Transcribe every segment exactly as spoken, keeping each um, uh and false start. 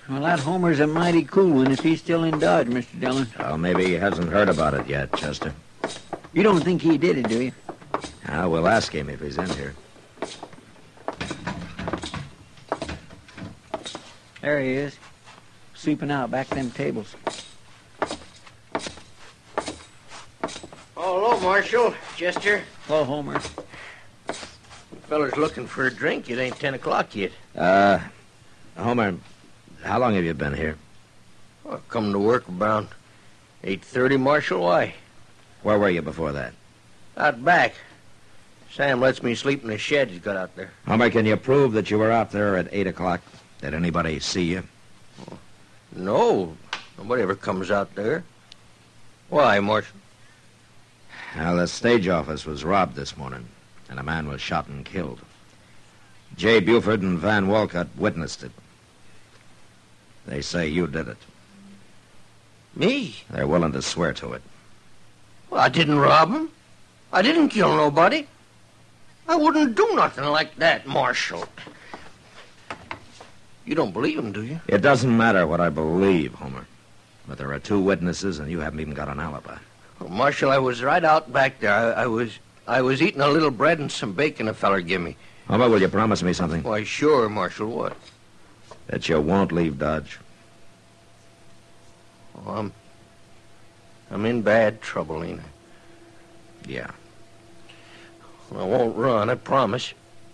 Well, that Homer's a mighty cool one if he's still in Dodge, Mister Dillon. Well, maybe he hasn't heard about it yet, Chester. You don't think he did it, do you? Ah, we'll ask him if he's in here. There he is, sleeping out back them tables. Oh, hello, Marshal. Chester. Hello, Homer. Feller's looking for a drink. It ain't ten o'clock yet. Uh, Homer, how long have you been here? Well, I've come to work around eight thirty, Marshal. Why? Where were you before that? Out back. Sam lets me sleep in the shed he's got out there. Homer, can you prove that you were out there at eight o'clock? Did anybody see you? Oh, no. Nobody ever comes out there. Why, Marshal? Well, the stage office was robbed this morning, and a man was shot and killed. Jay Buford and Van Walcott witnessed it. They say you did it. Me? They're willing to swear to it. Well, I didn't rob him. I didn't kill nobody. I wouldn't do nothing like that, Marshal. You don't believe him, do you? It doesn't matter what I believe, Homer. But there are two witnesses, and you haven't even got an alibi. Well, Marshal, I was right out back there. I, I was I was eating a little bread and some bacon a feller give me. Homer, will you promise me something? Why, sure, Marshal. What? That you won't leave Dodge. Oh, I'm... I'm in bad trouble, ain't I? Yeah. I won't run, I promise.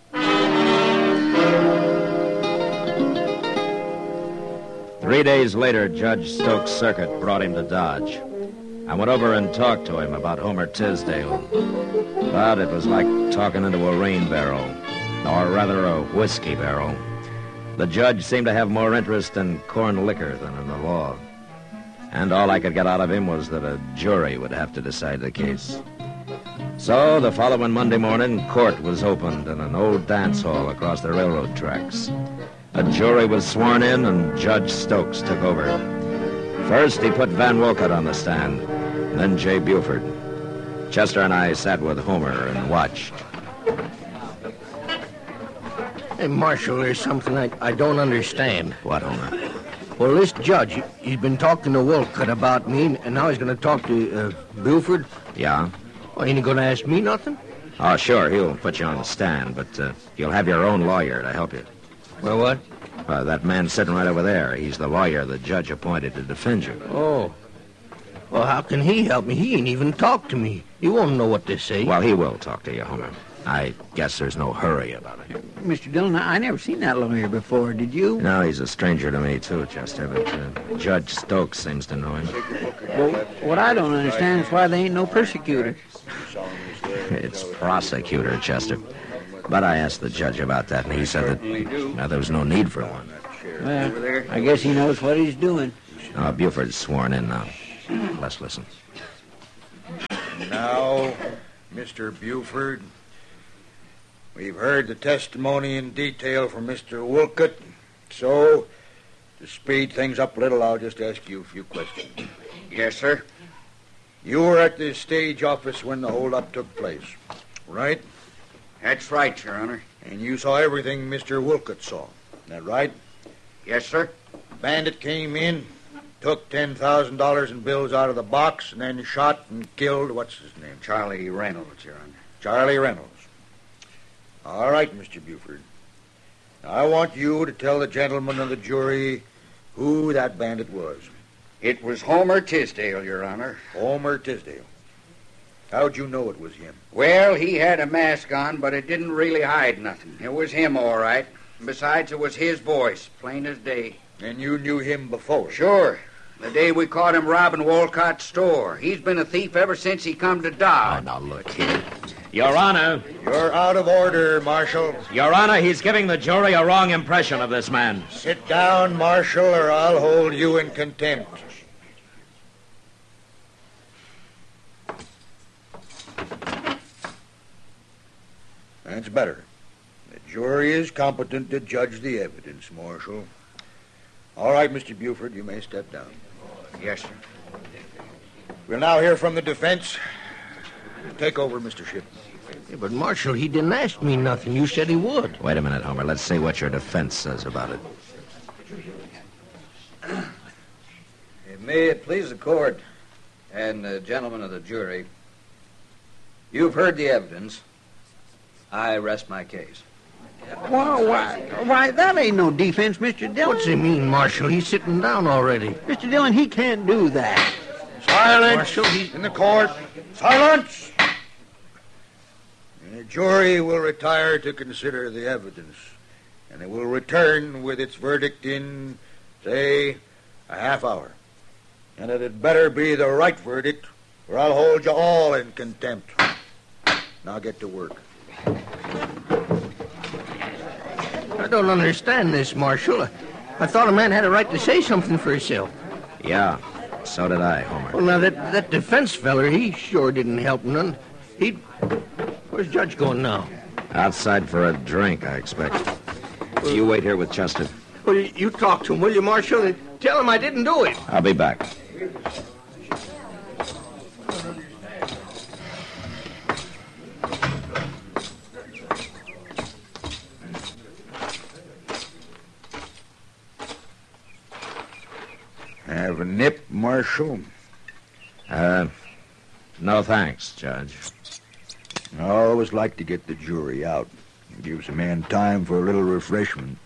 Three days later, Judge Stokes Circuit brought him to Dodge. I went over and talked to him about Homer Tisdale. But it was like talking into a rain barrel, or rather a whiskey barrel. The judge seemed to have more interest in corn liquor than in the law. And all I could get out of him was that a jury would have to decide the case. So the following Monday morning, court was opened in an old dance hall across the railroad tracks. A jury was sworn in, and Judge Stokes took over. First, he put Van Walcott on the stand, then Jay Buford. Chester and I sat with Homer and watched. Hey, Marshal, there's something I, I don't understand. What, Homer? Well, this judge, he, he's been talking to Walcott about me, and now he's going to talk to uh, Buford. Yeah? Well, ain't he going to ask me nothing? Oh, sure, he'll put you on the stand, but uh, you'll have your own lawyer to help you. Well, what? Uh, that man sitting right over there, he's the lawyer the judge appointed to defend you. Oh. Well, how can he help me? He ain't even talked to me. He won't know what to say. Well, he will talk to you, Homer. I guess there's no hurry about it. Mister Dillon, I never seen that lawyer before. Did you? No, he's a stranger to me, too, Chester, but uh, Judge Stokes seems to know him. Well, what I don't understand is why there ain't no persecutor. It's prosecutor, Chester. But I asked the judge about that, and he said that uh, there was no need for one. Well, I guess he knows what he's doing. Uh, Buford's sworn in now. Let's listen. Now, Mister Buford, we've heard the testimony in detail from Mister Wolcott, so to speed things up a little, I'll just ask you a few questions. Yes, sir. You were at the stage office when the holdup took place, right? That's right, Your Honor. And you saw everything Mister Wolcott saw, is that right? Yes, sir. Bandit came in, took ten thousand dollars in bills out of the box, and then shot and killed, what's his name? Charlie Reynolds, Your Honor. Charlie Reynolds. All right, Mister Buford. Now, I want you to tell the gentlemen of the jury who that bandit was. It was Homer Tisdale, Your Honor. Homer Tisdale. How'd you know it was him? Well, he had a mask on, but it didn't really hide nothing. It was him, all right. Besides, it was his voice, plain as day. And you knew him before? Sure. The day we caught him robbing Walcott's store. He's been a thief ever since he come to Dodge. Oh, now look here. Your Honor. You're out of order, Marshal. Your Honor, he's giving the jury a wrong impression of this man. Sit down, Marshal, or I'll hold you in contempt. That's better. The jury is competent to judge the evidence, Marshal. All right, Mister Buford, you may step down. Yes, sir. We'll now hear from the defense. Take over, Mister Ship. Yeah, but, Marshal, he didn't ask me nothing. You said he would. Wait a minute, Homer. Let's see what your defense says about it. May it please the court and the gentlemen of the jury, you've heard the evidence. I rest my case. Well, why, why, that ain't no defense, Mister Dillon. What's he mean, Marshal? He's sitting down already. Mister Dillon, he can't do that. Silence Marshal, he... in the court. Silence! The jury will retire to consider the evidence, and it will return with its verdict in, say, a half hour. And it'd better be the right verdict, or I'll hold you all in contempt. Now get to work. I don't understand this, Marshal. I, I thought a man had a right to say something for himself. Yeah, so did I, Homer. Well, now, that, that defense feller, he sure didn't help none. He... Where's Judge going now? Outside for a drink, I expect. You wait here with Chester. Well, you, you talk to him, will you, Marshal, and tell him I didn't do it. I'll be back. Have a nip, Marshal? Uh, no thanks, Judge. I always like to get the jury out. It gives a man time for a little refreshment.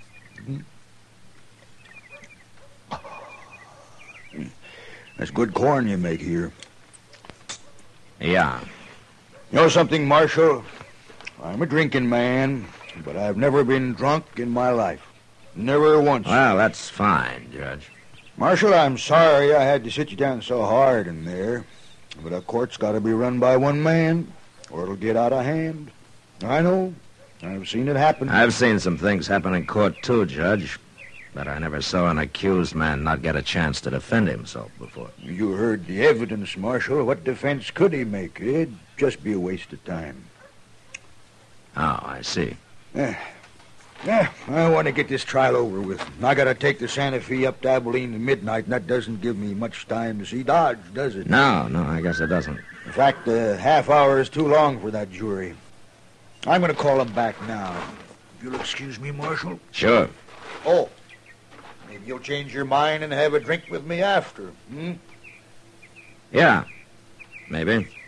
That's good corn you make here. Yeah. You know something, Marshal? I'm a drinking man, but I've never been drunk in my life. Never once. Well, that's fine, Judge. Marshal, I'm sorry I had to sit you down so hard in there, but a court's got to be run by one man, or it'll get out of hand. I know. I've seen it happen. I've seen some things happen in court, too, Judge. But I never saw an accused man not get a chance to defend himself before. You heard the evidence, Marshal. What defense could he make? It'd just be a waste of time. Oh, I see. Yeah, yeah I want to get this trial over with. I got to take the Santa Fe up to Abilene at midnight, and that doesn't give me much time to see Dodge, does it? No, no, I guess it doesn't. In fact, a half hour is too long for that jury. I'm going to call him back now. If you'll excuse me, Marshal. Sure. Oh, maybe you'll change your mind and have a drink with me after, hmm? Yeah, maybe.